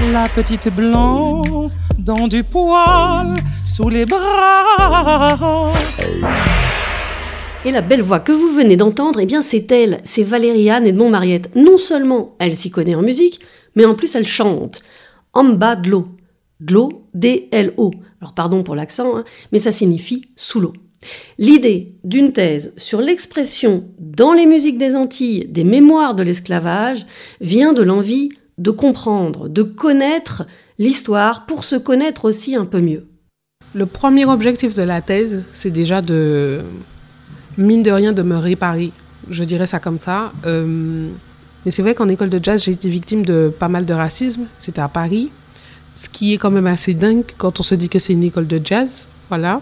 La petite blonde dans du poil sous les bras. Et la belle voix que vous venez d'entendre, eh bien c'est elle, c'est Valérie-Anne Edmond-Mariette. Non seulement elle s'y connaît en musique, mais en plus elle chante. Amba Dlo. Dlo, D-L-O. Alors pardon pour l'accent, mais ça signifie sous l'eau. L'idée d'une thèse sur l'expression dans les musiques des Antilles des mémoires de l'esclavage vient de l'envie de comprendre, de connaître l'histoire pour se connaître aussi un peu mieux. Le premier objectif de la thèse, c'est déjà mine de rien, de me réparer. Je dirais ça comme ça. Mais c'est vrai qu'en école de jazz, j'ai été victime de pas mal de racisme. C'était à Paris. Ce qui est quand même assez dingue quand on se dit que c'est une école de jazz. Voilà.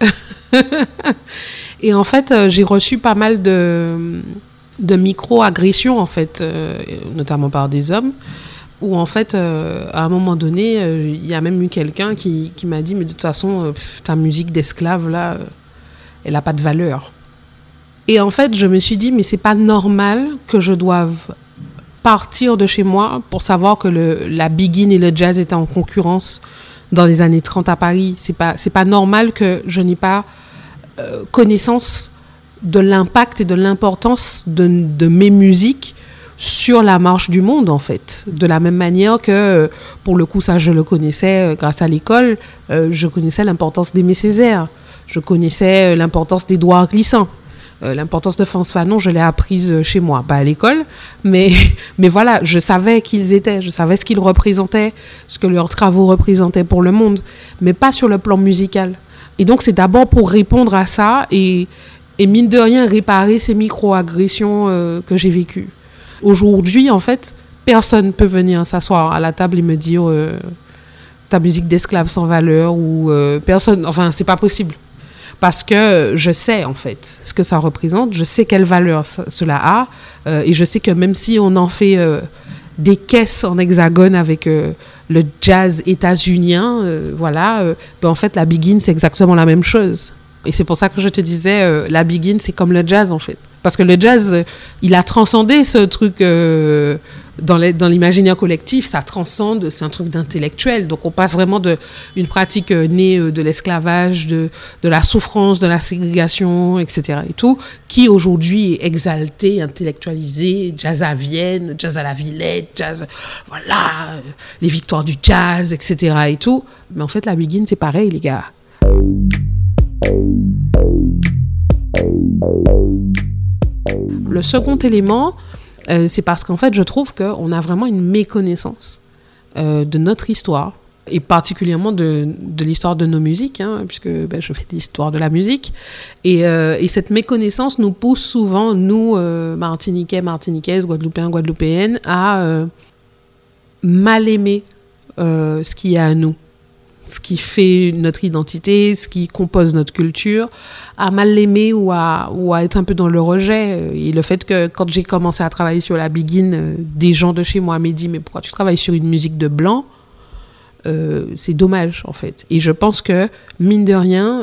Et en fait, j'ai reçu pas mal de micro-agressions, en fait, notamment par des hommes, où en fait, à un moment donné, il y a même eu quelqu'un qui m'a dit « Mais de toute façon, ta musique d'esclave, là, elle n'a pas de valeur. » Et en fait, je me suis dit « Mais c'est pas normal que je doive partir de chez moi pour savoir que la biguine et le jazz étaient en concurrence dans les années 30 à Paris. C'est pas normal que je n'ai pas connaissance de l'impact et de l'importance de mes musiques sur la marche du monde, en fait. De la même manière que, pour le coup, ça, je le connaissais grâce à l'école, je connaissais l'importance d'Aimé Césaire, je connaissais l'importance d'Édouard Glissant. L'importance de Frantz Fanon, je l'ai apprise chez moi, pas à l'école, mais voilà, je savais qui ils étaient, je savais ce qu'ils représentaient, ce que leurs travaux représentaient pour le monde, mais pas sur le plan musical. Et donc, c'est d'abord pour répondre à ça et mine de rien, réparer ces micro-agressions que j'ai vécues. Aujourd'hui, en fait, personne ne peut venir s'asseoir à la table et me dire ta musique d'esclave sans valeur ou personne, enfin, c'est pas possible. Parce que je sais, en fait, ce que ça représente, je sais quelle valeur cela a, et je sais que même si on en fait des caisses en hexagone avec le jazz états-unien, ben en fait, la biguine, c'est exactement la même chose. Et c'est pour ça que je te disais, la biguine, c'est comme le jazz, en fait. Parce que le jazz, il a transcendé ce truc dans l'imaginaire collectif, ça transcende, c'est un truc d'intellectuel. Donc on passe vraiment d'une pratique née de l'esclavage, de la souffrance, de la ségrégation, etc. et tout, qui aujourd'hui est exalté, intellectualisé, jazz à Vienne, jazz à la Villette, jazz, voilà, les victoires du jazz, etc. et tout. Mais en fait, la biguine, c'est pareil, les gars. Le second élément, c'est parce qu'en fait, je trouve qu'on a vraiment une méconnaissance de notre histoire, et particulièrement de l'histoire de nos musiques, puisque je fais de l'histoire de la musique. Et cette méconnaissance nous pousse souvent, nous, Martiniquais, Martiniquaises, Guadeloupéens, Guadeloupéennes, à mal aimer ce qui est à nous, ce qui fait notre identité, ce qui compose notre culture, à mal l'aimer ou à être un peu dans le rejet. Et le fait que quand j'ai commencé à travailler sur la biguine, des gens de chez moi m'ont dit « Mais pourquoi tu travailles sur une musique de blanc ?» C'est dommage, en fait. Et je pense que, mine de rien,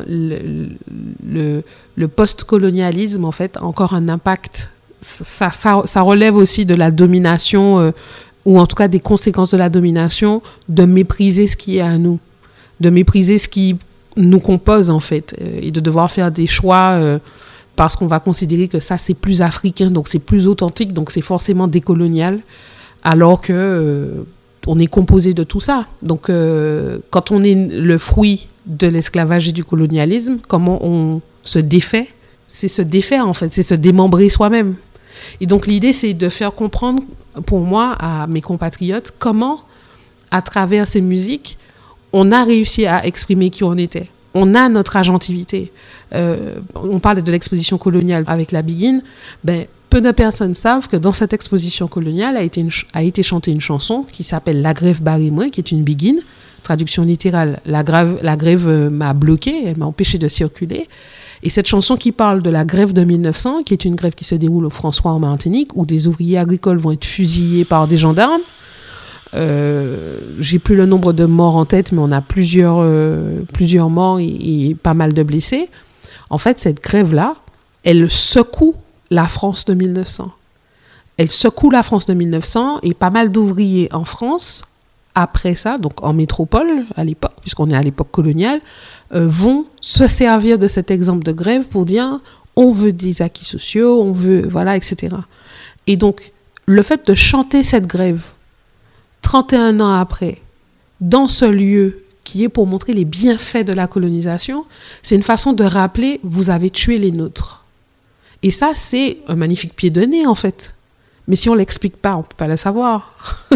le post-colonialisme, en fait, a encore un impact. Ça relève aussi de la domination, ou en tout cas des conséquences de la domination, de mépriser ce qui est à nous, de mépriser ce qui nous compose, en fait, et de devoir faire des choix parce qu'on va considérer que ça, c'est plus africain, donc c'est plus authentique, donc c'est forcément décolonial, alors que on est composé de tout ça. Donc, quand on est le fruit de l'esclavage et du colonialisme, comment on se défait? C'est se défaire, en fait, c'est se démembrer soi-même. Et donc, l'idée, c'est de faire comprendre, pour moi, à mes compatriotes, comment, à travers ces musiques, on a réussi à exprimer qui on était. On a notre agentivité. On parle de l'exposition coloniale avec la biguine. Peu de personnes savent que dans cette exposition coloniale a été chantée une chanson qui s'appelle « La grève barre-moi », qui est une biguine. Traduction littérale, la grève m'a bloqué, elle m'a empêché de circuler. Et cette chanson qui parle de la grève de 1900, qui est une grève qui se déroule au François en Martinique, où des ouvriers agricoles vont être fusillés par des gendarmes. J'ai plus le nombre de morts en tête, mais on a plusieurs morts et pas mal de blessés. En fait, cette grève-là, elle secoue la France de 1900. Elle secoue la France de 1900 et pas mal d'ouvriers en France après ça, donc en métropole à l'époque, puisqu'on est à l'époque coloniale, vont se servir de cet exemple de grève pour dire on veut des acquis sociaux, on veut, voilà, etc. Et donc, le fait de chanter cette grève 31 ans après, dans ce lieu qui est pour montrer les bienfaits de la colonisation, c'est une façon de rappeler, vous avez tué les nôtres. Et ça, c'est un magnifique pied de nez, en fait. Mais si on ne l'explique pas, on ne peut pas le savoir.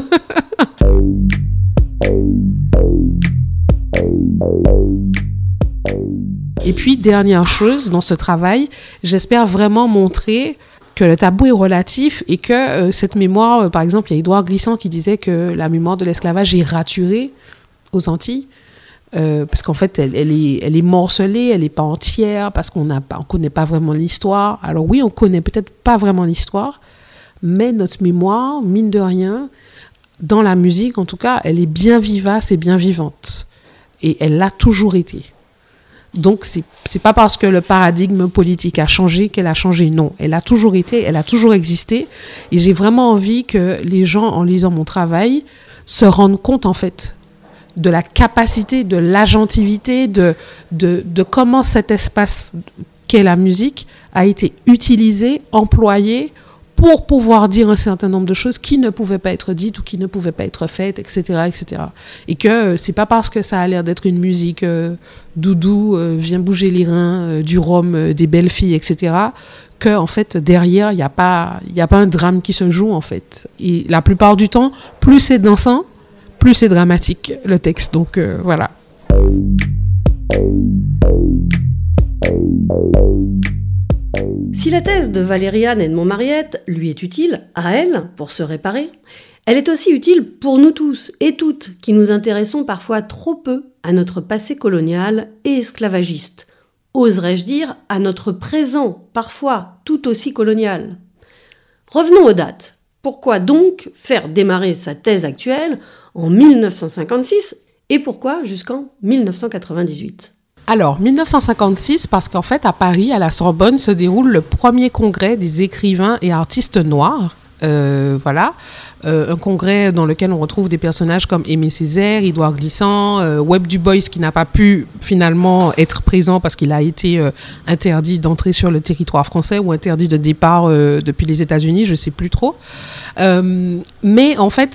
Et puis, dernière chose, dans ce travail, j'espère vraiment montrer que le tabou est relatif et que cette mémoire, par exemple, il y a Édouard Glissant qui disait que la mémoire de l'esclavage est raturée aux Antilles, parce qu'en fait, elle est morcelée, elle n'est pas entière, parce qu'on ne connaît pas vraiment l'histoire. Alors oui, on ne connaît peut-être pas vraiment l'histoire, mais notre mémoire, mine de rien, dans la musique, en tout cas, elle est bien vivace et bien vivante. Et elle l'a toujours été. Donc, c'est pas parce que le paradigme politique a changé qu'elle a changé. Non, elle a toujours été, elle a toujours existé. Et j'ai vraiment envie que les gens, en lisant mon travail, se rendent compte, en fait, de la capacité, de l'agentivité, de comment cet espace qu'est la musique a été utilisé, employé pour pouvoir dire un certain nombre de choses qui ne pouvaient pas être dites ou qui ne pouvaient pas être faites, etc., etc. Et que c'est pas parce que ça a l'air d'être une musique doudou, viens bouger les reins, du rhum, des belles filles, etc., que en fait derrière il y a pas un drame qui se joue en fait. Et la plupart du temps, plus c'est dansant, plus c'est dramatique le texte. Donc voilà. Si la thèse de Valériane Edmond-Mariette lui est utile, à elle, pour se réparer, elle est aussi utile pour nous tous et toutes qui nous intéressons parfois trop peu à notre passé colonial et esclavagiste. Oserais-je dire à notre présent, parfois tout aussi colonial. Revenons aux dates. Pourquoi donc faire démarrer sa thèse actuelle en 1956 et pourquoi jusqu'en 1998 ? Alors, 1956, parce qu'en fait, à Paris, à la Sorbonne, se déroule le premier congrès des écrivains et artistes noirs. Voilà, un congrès dans lequel on retrouve des personnages comme Aimé Césaire, Édouard Glissant, Webb Du Bois qui n'a pas pu finalement être présent parce qu'il a été interdit d'entrer sur le territoire français ou interdit de départ depuis les États-Unis, je ne sais plus trop. Mais en fait,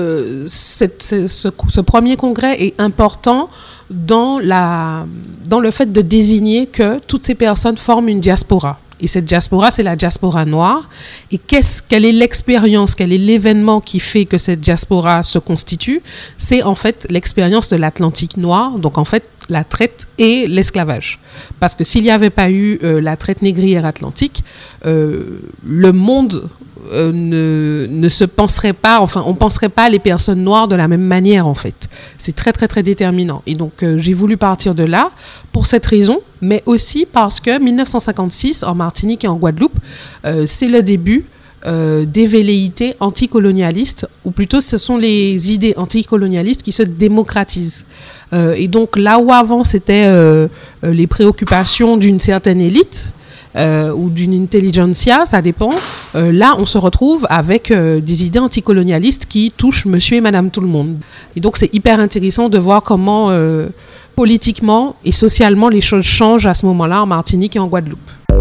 ce premier congrès est important dans le fait de désigner que toutes ces personnes forment une diaspora. Et cette diaspora, c'est la diaspora noire. Et quelle est l'expérience, quel est l'événement qui fait que cette diaspora se constitue ? C'est en fait l'expérience de l'Atlantique noir, donc en fait la traite et l'esclavage. Parce que s'il n'y avait pas eu la traite négrière atlantique, le monde ne se penserait pas, enfin on ne penserait pas les personnes noires de la même manière en fait. C'est très très très déterminant. Et donc j'ai voulu partir de là pour cette raison, mais aussi parce que 1956 en Martinique et en Guadeloupe, c'est le début des velléités anticolonialistes, ou plutôt ce sont les idées anticolonialistes qui se démocratisent. Et donc là où avant c'était les préoccupations d'une certaine élite, ou d'une intelligentsia, ça dépend. Là, on se retrouve avec des idées anticolonialistes qui touchent monsieur et madame tout le monde. Et donc, c'est hyper intéressant de voir comment politiquement et socialement les choses changent à ce moment-là en Martinique et en Guadeloupe.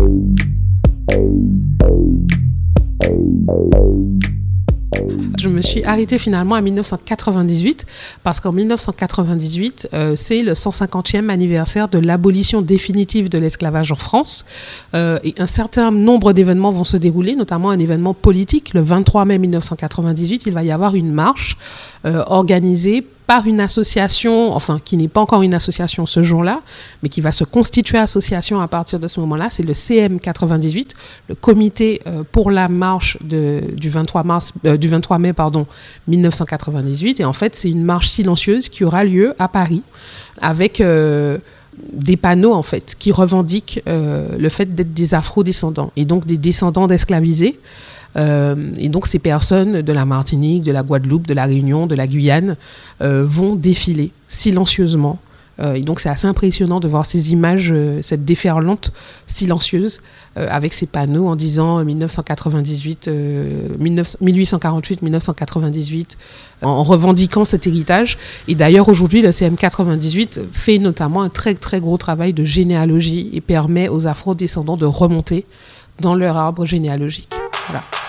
Je me suis arrêtée finalement à 1998 parce qu'en 1998, c'est le 150e anniversaire de l'abolition définitive de l'esclavage en France. Et un certain nombre d'événements vont se dérouler, notamment un événement politique. Le 23 mai 1998, il va y avoir une marche organisée par une association, enfin qui n'est pas encore une association ce jour-là, mais qui va se constituer association à partir de ce moment-là, c'est le CM98, le comité pour la marche du 23 mai 1998. Et en fait, c'est une marche silencieuse qui aura lieu à Paris avec des panneaux en fait qui revendiquent le fait d'être des afro-descendants et donc des descendants d'esclavisés. Et donc ces personnes de la Martinique, de la Guadeloupe, de la Réunion, de la Guyane vont défiler silencieusement Et donc, c'est assez impressionnant de voir ces images, cette déferlante silencieuse, avec ces panneaux en disant 1848-1998, en revendiquant cet héritage. Et d'ailleurs, aujourd'hui, le CM98 fait notamment un très, très gros travail de généalogie et permet aux afro-descendants de remonter dans leur arbre généalogique. Voilà.